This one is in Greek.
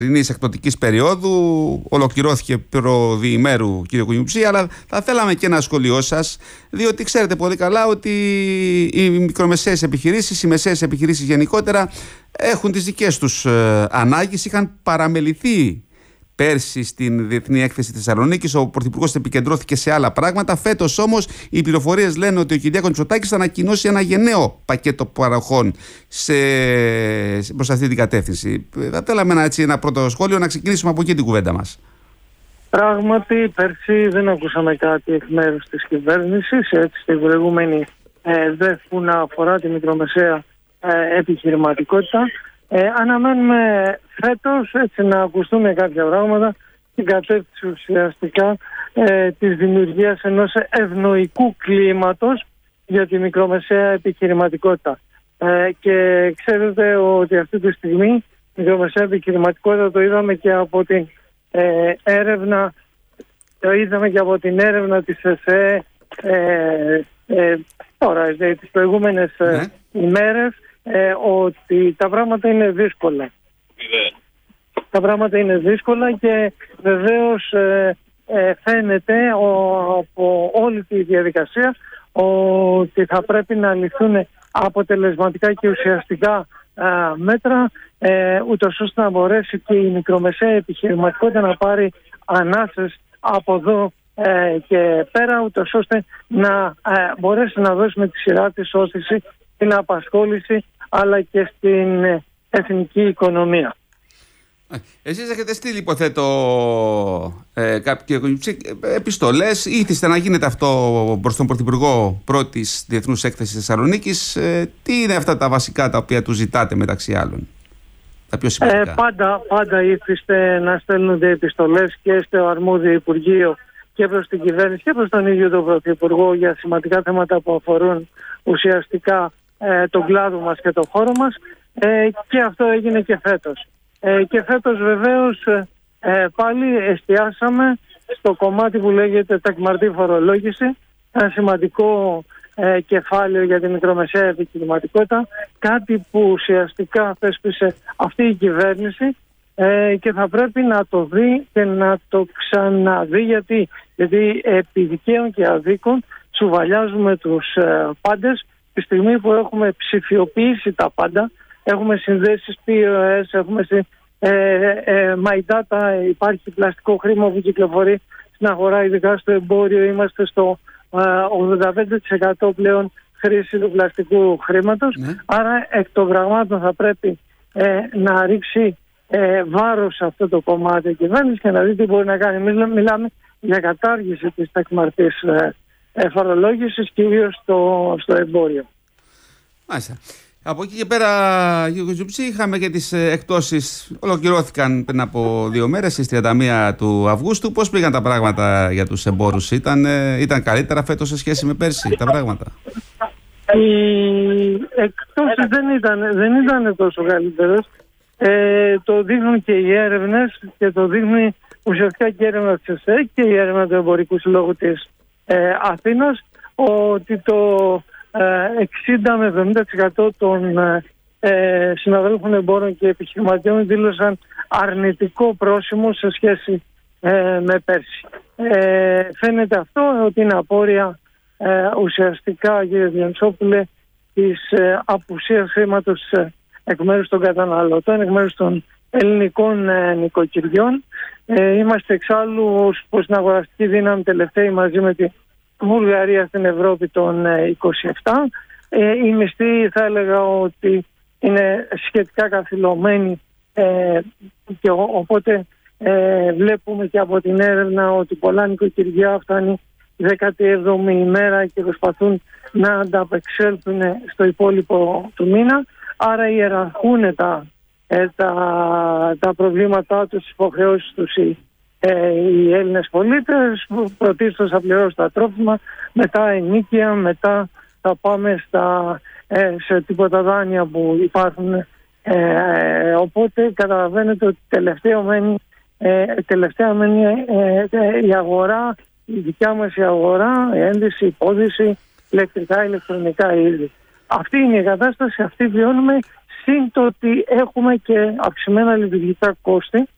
εκπτωτικής περίοδου. Ολοκληρώθηκε προδιημέρου, κύριε Κουνιουψή, αλλά θα θέλαμε και ένα σχόλιο σας, διότι ξέρετε πολύ καλά ότι οι μικρομεσαίες επιχειρήσεις, οι μεσαίες επιχειρήσεις γενικότερα, έχουν τις δικές τους ανάγκες. Είχαν παραμεληθεί πέρσι στην Διεθνή Έκθεση Θεσσαλονίκης. Ο Πρωθυπουργός επικεντρώθηκε σε άλλα πράγματα. Φέτος όμως οι πληροφορίες λένε ότι ο Κυριάκος Μητσοτάκης θα ανακοινώσει ένα γενναίο πακέτο παροχών προς αυτή την κατεύθυνση. Θα θέλαμε ένα πρώτο σχόλιο, να ξεκινήσουμε από εκεί την κουβέντα μας. Πράγματι, πέρσι δεν ακούσαμε κάτι εκ μέρους της κυβέρνησης, έτσι στην προηγούμενη ΔΕΦ που να αφορά τη μικρομεσαία επιχειρηματικότητα. Αναμένουμε φέτος έτσι να ακουστούν κάποια πράγματα στην κατεύθυνση ουσιαστικά της δημιουργίας ενός ευνοϊκού κλίματος για τη μικρομεσαία επιχειρηματικότητα. Και ξέρετε ότι αυτή τη στιγμή η μικρομεσαία επιχειρηματικότητα το είδαμε και από την έρευνα, της ΕΣΕ τώρα τις προηγούμενες ημέρες, ότι τα πράγματα είναι δύσκολα. Τα πράγματα είναι δύσκολα και βεβαίως φαίνεται από όλη τη διαδικασία ότι θα πρέπει να ληφθούν αποτελεσματικά και ουσιαστικά μέτρα, ούτως ώστε να μπορέσει και η μικρομεσαία επιχειρηματικότητα να πάρει ανάσες από εδώ και πέρα, ούτως ώστε να μπορέσει να δώσει με τη σειρά της όθηση στην απασχόληση αλλά και στην εθνική οικονομία. Εσείς έχετε στείλει, υποθέτω, επιστολές, ήθιστε να γίνεται αυτό προς τον Πρωθυπουργό πρώτης Διεθνούς Έκθεσης Θεσσαλονίκης. Τι είναι αυτά τα βασικά τα οποία του ζητάτε μεταξύ άλλων, τα πιο σημαντικά? Πάντα ήθιστε να στέλνονται επιστολές και στο αρμόδιο Υπουργείο και προς την κυβέρνηση και προς τον ίδιο τον Πρωθυπουργό για σημαντικά θέματα που αφορούν ουσιαστικά τον κλάδο μας και τον χώρο μας, και αυτό έγινε και φέτος. Και φέτος βεβαίως πάλι εστιάσαμε στο κομμάτι που λέγεται τεκμαρτή φορολόγηση, ένα σημαντικό κεφάλαιο για τη μικρομεσαία επιχειρηματικότητα, κάτι που ουσιαστικά θέσπισε αυτή η κυβέρνηση και θα πρέπει να το δει και να το ξαναδεί, γιατί επί δικαίων και αδίκων σουβαλιάζουμε τους πάντες τη στιγμή που έχουμε ψηφιοποιήσει τα πάντα. Έχουμε συνδέσεις POS, έχουμε My Data, υπάρχει πλαστικό χρήμα που κυκλοφορεί στην αγορά, ειδικά στο εμπόριο. Είμαστε στο 85% πλέον χρήση του πλαστικού χρήματος. Άρα εκ των πραγμάτων θα πρέπει να ρίξει βάρος σε αυτό το κομμάτι η κυβέρνηση και να δει τι μπορεί να κάνει. Μιλάμε για κατάργηση της τεκμαρτής φορολόγησης, κυρίως στο εμπόριο. Μάλιστα. Από εκεί και πέρα, κύριε Κουνιουψή, είχαμε και τις εκτόσεις. Ολοκληρώθηκαν πριν από 2 μέρες, στις 31 του Αυγούστου. Πώς πήγαν τα πράγματα για τους εμπόρους? Ήταν καλύτερα φέτος σε σχέση με πέρσι τα πράγματα? Οι εκτόσεις δεν ήταν τόσο καλύτερες. Το δείχνουν και οι έρευνες και το δείχνει ουσιαστικά και η έρευνα της ΕΣΕ και η έρευνα του Εμπορικού Συλλόγου της Αθήνας, ότι το 60 με 70% των συναδέλφων εμπόρων και επιχειρηματιών δήλωσαν αρνητικό πρόσημο σε σχέση με πέρσι. Φαίνεται αυτό ότι είναι απόρρια ουσιαστικά, κύριε Διονυσόπουλε, της απουσίας χρήματος εκ μέρους των καταναλωτών, εκ μέρους των ελληνικών νοικοκυριών. Είμαστε εξάλλου προς την αγοραστική δύναμη τελευταίοι μαζί με τη Βουλγαρία στην Ευρώπη των 27. Οι μισθοί θα έλεγα ότι είναι σχετικά καθυλωμένοι, και οπότε βλέπουμε και από την έρευνα ότι πολλά νοικοκυριά φτάνει 17η ημέρα και προσπαθούν να ανταπεξέλθουν στο υπόλοιπο του μήνα. Άρα ιεραρχούν τα προβλήματά τους, τις υποχρεώσεις τους οι Έλληνες πολίτες. Πρωτίστως θα πληρώσουν τα τρόφιμα, μετά ενοίκια, μετά θα πάμε σε τίποτα δάνεια που υπάρχουν. Οπότε καταλαβαίνετε ότι τελευταία μένει η αγορά, η δικιά μας η αγορά, η ένδυση, η υπόδυση, ηλεκτρικά, ηλεκτρονικά είδη. Αυτή είναι η κατάσταση, αυτή βιώνουμε, συν το ότι έχουμε και αυξημένα λειτουργικά κόστη